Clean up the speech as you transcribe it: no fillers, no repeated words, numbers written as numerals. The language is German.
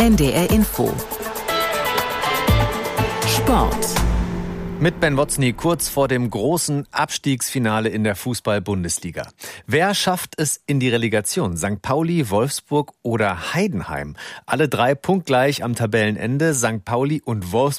NDR Info. Sport. Mit Ben Wotzny kurz vor dem großen Abstiegsfinale in der Fußball-Bundesliga. Wer schafft es in die Relegation? St. Pauli, Wolfsburg oder Heidenheim? Alle drei punktgleich am Tabellenende. St. Pauli und Wolfsburg